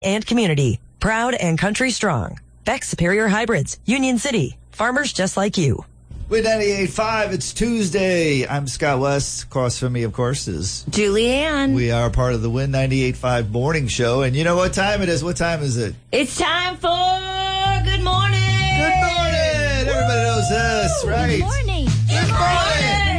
and community. Proud and country strong. Beck Superior Hybrids, Union City. Farmers just like you. With 98.5, it's Tuesday. I'm Scott West. Across from me, of course, is Julianne. We are part of the Win 98.5 morning show. And you know what time it is? What time is it? It's time for Good Morning. Good morning. Everybody knows this, right? Good morning. Good morning.